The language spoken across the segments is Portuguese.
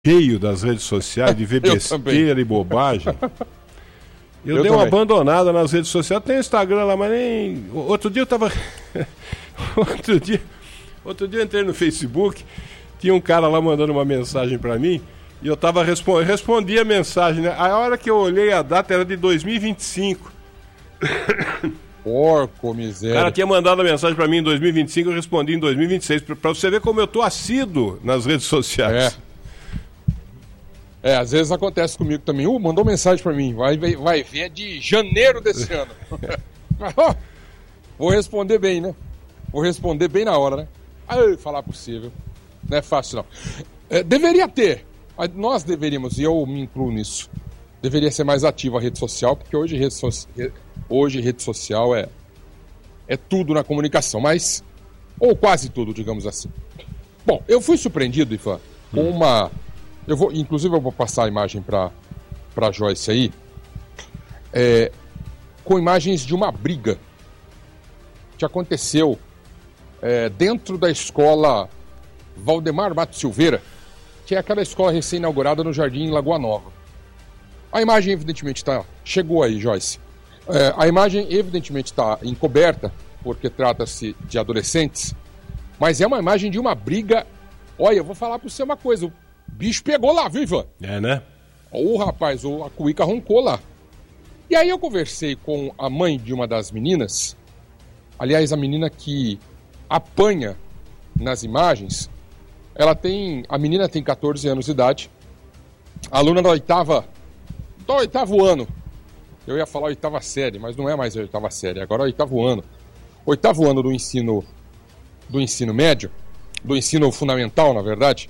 cheio das redes sociais de ver besteira e bobagem. Eu dei uma abandonada nas redes sociais. Tem Instagram lá, mas nem... Outro dia eu tava... Outro dia eu entrei no Facebook, tinha um cara lá mandando uma mensagem pra mim, e eu tava respondi a mensagem, né? A hora que eu olhei a data era de 2025. Porco, miséria. O cara tinha mandado a mensagem pra mim em 2025, eu respondi em 2026, pra você ver como eu tô assíduo nas redes sociais. Às vezes acontece comigo também. Mandou mensagem pra mim, vai ver, é de janeiro desse ano. Vou responder bem, né? Vou responder bem na hora, né? Falar possível. Não é fácil, não. Deveria ter. Nós deveríamos, e eu me incluo nisso, deveria ser mais ativa a rede social, porque hoje rede social é tudo na comunicação, mas... Ou quase tudo, digamos assim. Bom, eu fui surpreendido, Ivan, com uma... Inclusive eu vou passar a imagem para Joyce aí, com imagens de uma briga que aconteceu dentro da escola Valdemar Matos Silveira, que é aquela escola recém-inaugurada no Jardim Lagoa Nova. A imagem evidentemente chegou aí, Joyce. A imagem evidentemente está encoberta, porque trata-se de adolescentes, mas é uma imagem de uma briga. Olha, eu vou falar para você uma coisa, o bicho pegou lá, viu, Ivan? Né? O rapaz, a cuíca roncou lá. E aí eu conversei com a mãe de uma das meninas, aliás, a menina que apanha nas imagens. A menina tem 14 anos de idade, aluna do oitavo ano. Eu ia falar oitava série, mas não é mais a oitava série, agora é oitavo ano. Oitavo ano do ensino médio, do ensino fundamental, na verdade.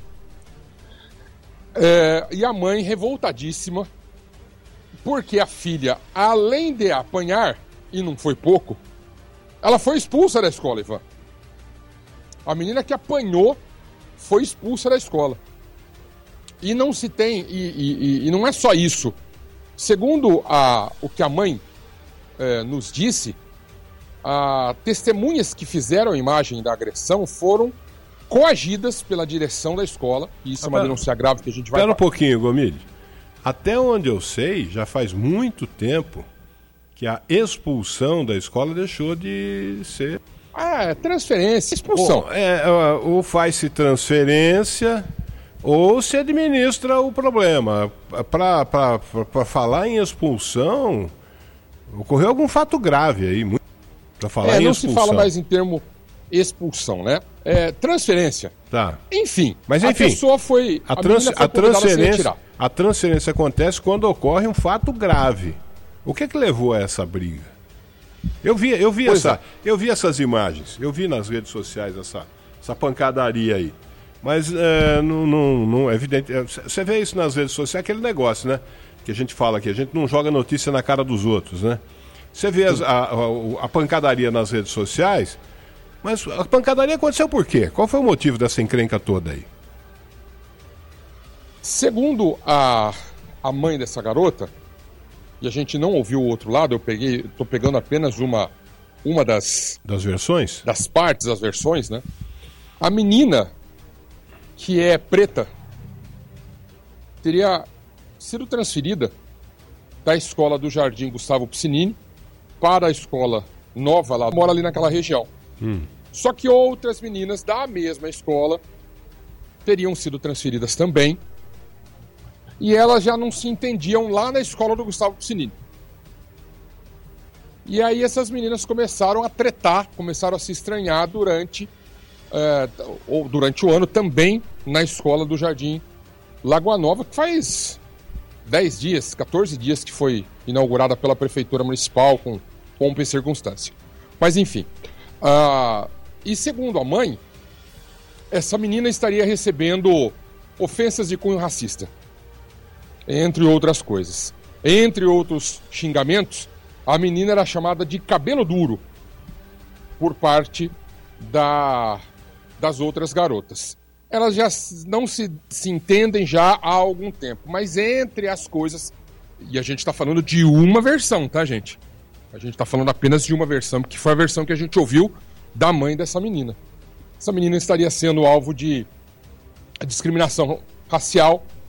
E a mãe revoltadíssima, porque a filha, além de apanhar, e não foi pouco, ela foi expulsa da escola, Ivan. A menina que apanhou foi expulsa da escola. E não se tem, e não é só isso. Segundo o que a mãe nos disse, testemunhas que fizeram a imagem da agressão foram coagidas pela direção da escola. E isso é uma denúncia grave que a gente vai... Espera um pouquinho, Gomide. Até onde eu sei, já faz muito tempo que a expulsão da escola deixou de ser... transferência, expulsão. Bom, ou faz-se transferência... Ou se administra o problema. Para falar em expulsão, ocorreu algum fato grave aí. Para falar em não expulsão. Se fala mais em termo expulsão, né? Transferência. Tá. Enfim, a pessoa foi... A transferência acontece quando ocorre um fato grave. O que levou a essa briga? Eu vi essas imagens. Eu vi nas redes sociais essa pancadaria aí. Mas não é evidente. Você vê isso nas redes sociais, aquele negócio, né? Que a gente fala aqui, a gente não joga notícia na cara dos outros, né? Você vê a pancadaria nas redes sociais, mas a pancadaria aconteceu por quê? Qual foi o motivo dessa encrenca toda aí? Segundo a mãe dessa garota, e a gente não ouviu o outro lado, tô pegando apenas uma das versões? Das partes, das versões, né? A menina, que é preta, teria sido transferida da escola do Jardim Gustavo Piscinini para a escola nova lá, mora ali naquela região. Só que outras meninas da mesma escola teriam sido transferidas também, e elas já não se entendiam lá na escola do Gustavo Piscinini. E aí essas meninas começaram a tretar, começaram a se estranhar durante o ano também na escola do Jardim Lagoa Nova, que faz 10 dias, 14 dias que foi inaugurada pela Prefeitura Municipal com pompa e circunstância. Mas enfim, e segundo a mãe, essa menina estaria recebendo ofensas de cunho racista, entre outras coisas. Entre outros xingamentos, a menina era chamada de cabelo duro por parte das outras garotas. Elas já não se entendem já há algum tempo, mas entre as coisas, e a gente está falando de uma versão, tá, gente? A gente está falando apenas de uma versão, que foi a versão que a gente ouviu da mãe dessa menina. Essa menina estaria sendo alvo de discriminação racial